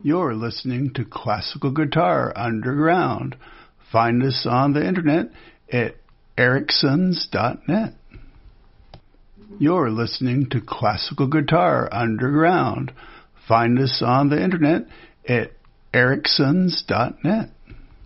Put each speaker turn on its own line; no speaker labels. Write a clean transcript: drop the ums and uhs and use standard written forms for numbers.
You're listening to Classical Guitar Underground. Find us on the internet at ericsons.net. You're listening to Classical Guitar Underground. Find us on the internet at ericsons.net.